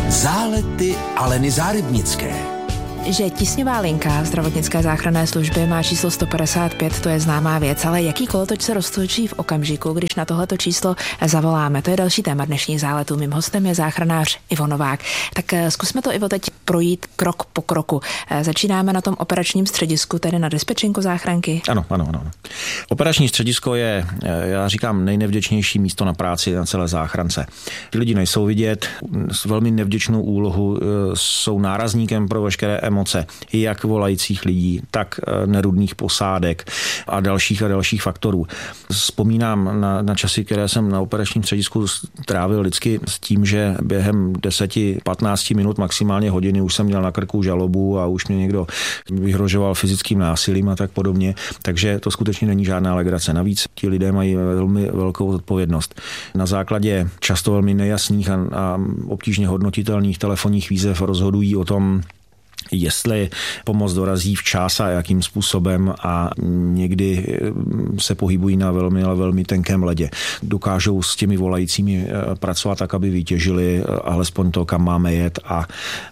Zálety Aleny Zárybnické. Že tísňová linka zdravotnické záchranné služby má číslo 155, to je známá věc, ale jaký kolotoč se roztočí v okamžiku, když na tohleto číslo zavoláme? To je další téma dnešních záletů. Mým hostem je záchranář Ivo Novák. Tak zkusme to, Ivo, teď projít krok po kroku. Začínáme na tom operačním středisku, tedy na dispečinku záchranky. Ano. Operační středisko je, já říkám, nejnevděčnější místo na práci na celé záchrance. Ti lidi nejsou vidět, s velmi nevděčnou úlohu, jsou nárazníkem pro veškeré emoce, jak volajících lidí, tak nerudných posádek a dalších faktorů. Vzpomínám na časy, které jsem na operačním středisku trávil vždycky s tím, že během 10-15 minut, maximálně hodiny, už jsem měl na krku žalobu a už mě někdo vyhrožoval fyzickým násilím a tak podobně. Takže to skutečně není žádná legrace. Navíc ti lidé mají velmi velkou odpovědnost. Na základě často velmi nejasných a obtížně hodnotitelných telefonních výzev rozhodují o tom, jestli pomoc dorazí včas a jakým způsobem, a někdy se pohybují na velmi tenkém ledě. Dokážou s těmi volajícími pracovat tak, aby vytěžili alespoň to, kam máme jet, a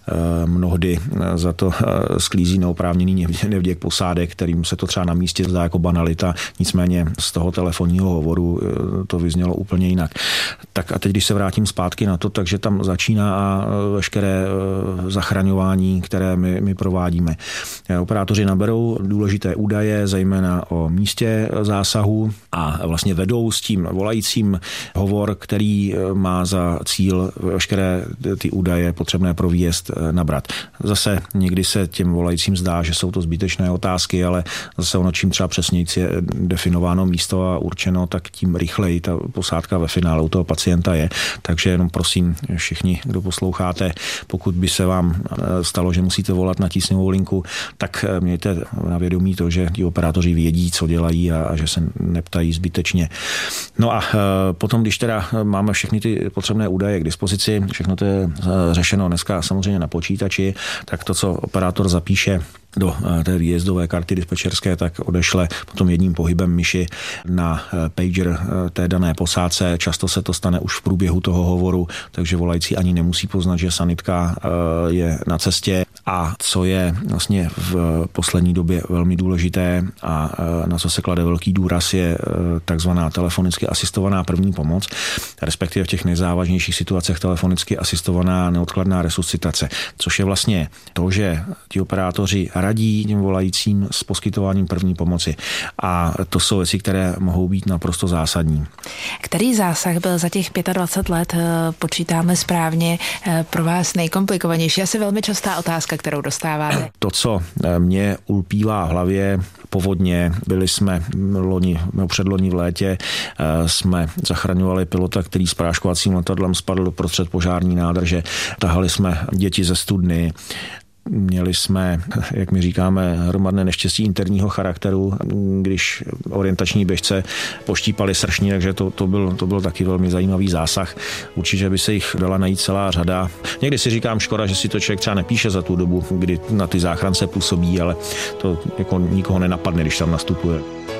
mnohdy za to sklízí neoprávněný nevděk posádek, kterým se to třeba na místě zdá jako banalita, nicméně z toho telefonního hovoru to vyznělo úplně jinak. Tak a teď, když se vrátím zpátky na to, takže tam začíná a veškeré zachraňování, které my provádíme. Operátoři naberou důležité údaje, zejména o místě zásahu, a vlastně vedou s tím volajícím hovor, který má za cíl veškeré ty údaje potřebné pro výjezd nabrat. Zase někdy se těm volajícím zdá, že jsou to zbytečné otázky, ale zase ono, čím třeba přesněji je definováno místo a určeno, tak tím rychleji ta posádka ve finále u toho pacienta je. Takže jenom prosím všichni, kdo posloucháte, pokud by se vám stalo, že musíte volat na tísňovou linku, tak mějte na vědomí to, že ti operátoři vědí, co dělají, a že se neptají zbytečně. No a potom, když teda máme všechny ty potřebné údaje k dispozici, všechno to je řešeno dneska samozřejmě na počítači, tak to, co operátor zapíše do té výjezdové karty dispečerské, tak odešle potom jedním pohybem myši na pager té dané posádce. Často se to stane už v průběhu toho hovoru, takže volající ani nemusí poznat, že sanitka je na cestě. A co je vlastně v poslední době velmi důležité a na co se klade velký důraz, je takzvaná telefonicky asistovaná první pomoc, respektive v těch nejzávažnějších situacích telefonicky asistovaná neodkladná resuscitace, což je vlastně to, že ti operátoři radí těm volajícím s poskytováním první pomoci. A to jsou věci, které mohou být naprosto zásadní. Který zásah byl za těch 25 let, počítáme správně, pro vás nejkomplikovanější? Asi velmi častá otázka, kterou dostáváte. To, co mě ulpívá v hlavě, povodně. Byli jsme předloni v létě, jsme zachraňovali pilota, který s práškovacím letadlem spadl do prostřed požární nádrže. Tahali jsme děti ze studny. Měli jsme, jak my říkáme, hromadné neštěstí interního charakteru, když orientační běžce poštípali sršní, takže to byl taky velmi zajímavý zásah. Určitě by se jich dala najít celá řada. Někdy si říkám, škoda, že si to člověk třeba nepíše za tu dobu, kdy na ty záchrance působí, ale to jako nikoho nenapadne, když tam nastupuje.